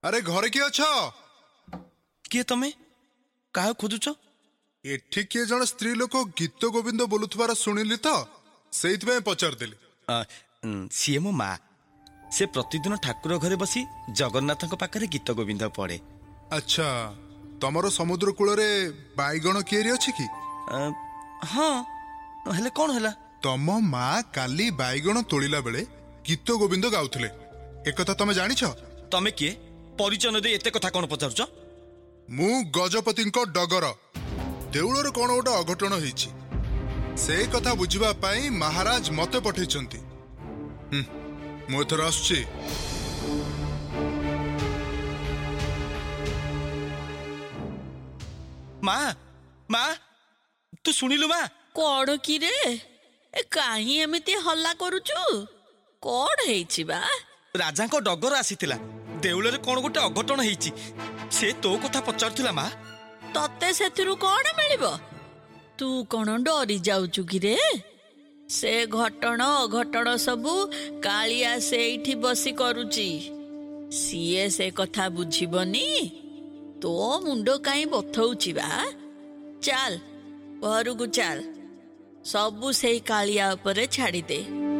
अरे घरे किए अछ? किए तमे काहे खोजुछ? एठी किए जण स्त्री लोक गीत गोविंद बोलुथबार सुनिली तो सेइथबे पचारदेली। सीए मो माँ से प्रतिदिन ठाकुर घरे बसी जगन्नाथ पाखरे गीत गोविंद पढ़े। अच्छा तमरो समुद्र कूल रे बाईगण किएरी अछि कि? हाँ हेले कौन हैला? तम माँ काली बाईगण तोलिला बेले गीत गोविंद गाउथले एकथा तमे जानिछ? तमे किए परिचय न दे एते कथा कौन पचारुछ? मु गजपतिंको डगर देउलर कौन गोटे अघटन होईछि से कथा बुझिबा पाई महाराज मते पठेइछंती। मु एथर आसुछि। माँ माँ तू सुनिलु माँ? कौन कि रे कहीं एमती हल्ला करुचु? कौन हेइछि बा? राजा को डगर आसीथिला देउलरे कौन गोटे अघटन हेइछि से तो कथा पचारुथिला माँ। तते सेथिरु कौन मिलिबो? तू कौन डरी जाउचु कि रे? से घटण अघटण सबु कालिया सेठी बसी करुची। सीए से कथा बुझिबनी? तो मुंडो काई बथौची बा? चल घरकू चल सबु सेई कालिया उपरे छाड़ी दे।